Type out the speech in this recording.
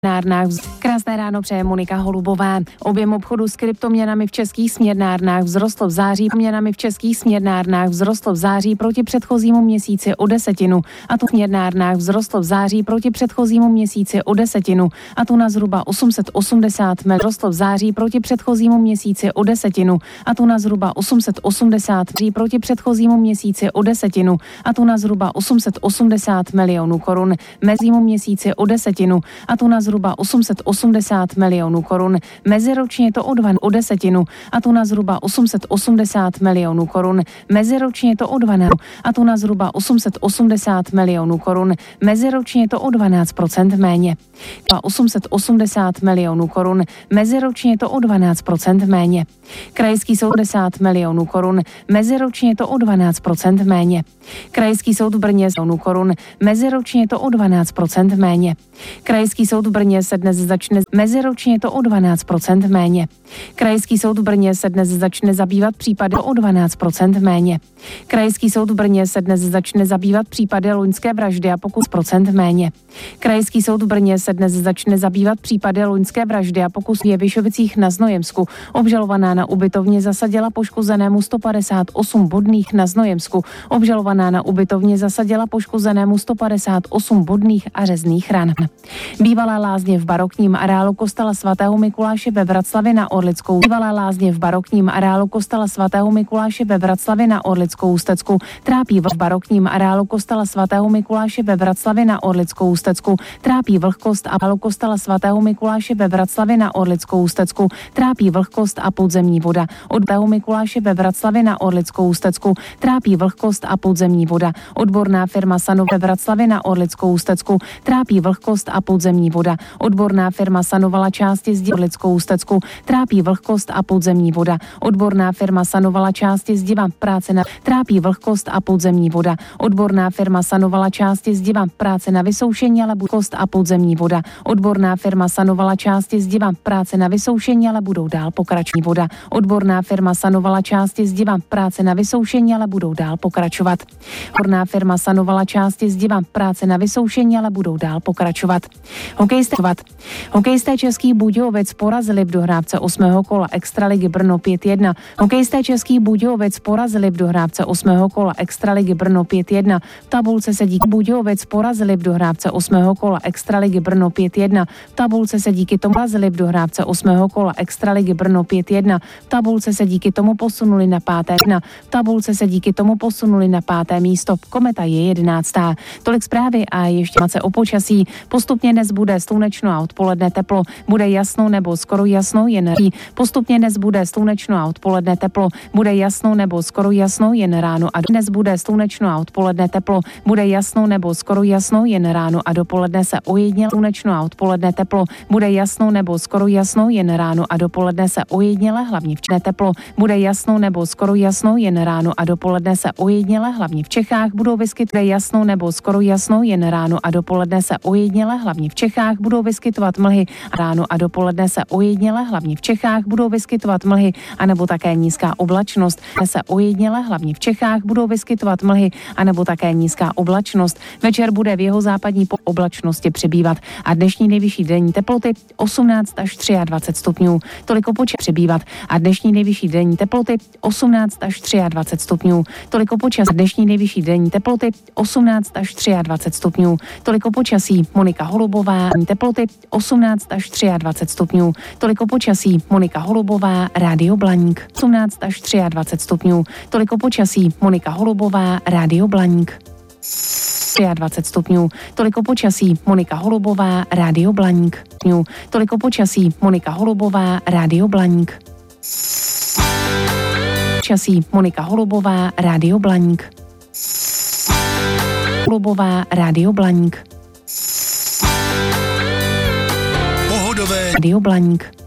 směnárnách. Krásné ráno přeje Monika Holubová. Objem obchodu s kryptoměnami v českých směnárnách vzrostl v září. Měnami v českých směnárnách vzrostl v září proti předchozímu měsíci o 10%. A tu v směnárnách vzrostl v září proti předchozímu měsíci o 10%. A tu na zhruba 880 mil. Vzrostl v září proti předchozímu měsíci o 10%. A tu na zhruba 880 proti předchozímu měsíci o 10%. A tu na zhruba 880 milionů korun. Mezímu měsíci o 10%. A tu na zhruba 880 milionů korun. Meziročně to o 10%. A tu na zhruba 880 milionů korun. Meziročně to o 12%. A tu na zhruba 880 milionů korun. Meziročně to o 12% méně. 880 milionů korun. Meziročně to o 12% méně. Krajský soud 10 milionů korun. Meziročně to o 12% méně. Krajský soud v Brně korun. Meziročně to o 12% méně. Krajský soud v Brně se dnes začne meziročně to o 12% méně. Krajský soud v Brně se dnes začne zabývat případy o 12% méně. Krajský soud v Brně se dnes začne zabývat případy loňské vraždy a pokus procent méně. Krajský soud v Brně se dnes začne zabývat případy loňské vraždy a pokus v Jevišovicích na Znojemsku. Obžalovaná na ubytovně zasadila poškozenému 158 bodných na Znojemsku. Obžalovaná na ubytovně zasadila poškozenému 158 bodných a řezných ran. Bývalá lázně v barokním areálu kostela svatého Mikuláše ve Vraclavi na Orlickou. Bývalá lázně v barokním areálu kostela svatého Mikuláše ve Vraclavi na Orlickou Ústecku trápí v barokním areálu kostela svatého Mikuláše ve Vraclavi na Orlickou Ústecku trápí vlhkost a kostela svatého Mikuláše ve Vraclavi na Orlickou Ústecku trápí vlhkost a podzemní voda. Od svatého Mikuláše ve Vraclavi na Orlickou Ústecku trápí vlhkost a podzemní voda. Odborná firma Sanov ve Vraclavi na Orlickou Ústecku trápí vlhkost a podzemní voda. Odborná firma sanovala části zdi Orlickou Ústecku trápí vlhkost a podzemní voda. Odborná firma sanovala části zdiva práce na trápí vlhkost a podzemní voda. Odborná firma sanovala části zdiva práce na vysoušení, ale vlhkost a podzemní voda. Odborná firma sanovala části zdiva práce na vysoušení, ale budou dál pokračovat voda. Odborná firma sanovala části zdiva práce na vysoušení, ale budou dál pokračovat. Odborná firma sanovala části zdiva práce na vysoušení, ale budou dál pokračovat. Hokejisté Český Budějovic porazili v dohrávce 8. kola Extraligy Brno 5-1. Hokejisté Český Budějovic porazili v dohrávce 8. kola Extraligy Brno 5-1. V tabulce se díky Budějovic porazili v dohrávce 8. kola Extraligy Brno 5-1. V tabulce se díky tomu porazili v dohrávce 8. kola Extraligy Brno 5-1. V tabulce se díky tomu posunuli na 5. V tabulce se díky tomu posunuli na 5. místo. Kometa je 11. Tolik zprávy a ještě o počasí. Postupně dnes bude slunečno a odpoledne teplo. Bude jasno nebo skoro jasno jen postupně dnes bude slunečno a odpoledne teplo. Bude jasno nebo skoro jasno jen ráno a dnes bude slunečno a odpoledne teplo. Bude jasno nebo skoro jasno jen ráno a dopoledne se ojediněle slunečno a odpoledne teplo. Bude jasno nebo skoro jasno jen ráno a dopoledne se ojediněle hlavně v Čechách teplo. Bude jasno nebo skoro jasno jen ráno a dopoledne se ojediněle hlavně v Čechách budou vyskytovat jasno nebo skoro jasno jen ráno a dopoledne se ojediněle hlavně v Čechách budou vyskytovat mlhy. Ráno a dopoledne se ojediněle hlavně v Čechách budou vyskytovat mlhy anebo také nízká oblačnost. Se ojediněle hlavně v Čechách budou vyskytovat mlhy anebo také nízká oblačnost. Večer bude v jeho západní oblačnosti přibývat a dnešní nejvyšší denní teploty 18 až 23 stupňů. Toliko počasí přibývat a dnešní nejvyšší denní teploty 18 až 23 stupňů. Toliko počasí dnešní nejvyšší denní teploty 18 až 23 stupňů. Toliko počasí Monika Holubová, teploty 18 až 23 stupňů. Toliko počasí Monika Holubová, Rádio Blaník. 18 až 23 stupňů. Toliko počasí Monika Holubová, Rádio Blaník. 23 stupňů. Toliko počasí Monika Holubová, Rádio Blaník. Toliko počasí Monika Holubová, Rádio Blaník. Počasí Monika Holubová, Rádio Blaník. Holubová, Rádio Blaník. Pohodové Rádio Blaník.